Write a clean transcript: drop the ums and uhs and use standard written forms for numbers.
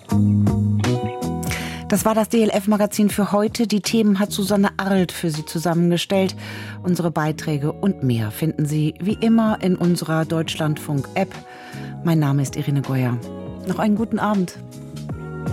Das war das DLF-Magazin für heute. Die Themen hat Susanne Arlt für Sie zusammengestellt. Unsere Beiträge und mehr finden Sie wie immer in unserer Deutschlandfunk-App. Mein Name ist Irene Goyer. Noch einen guten Abend.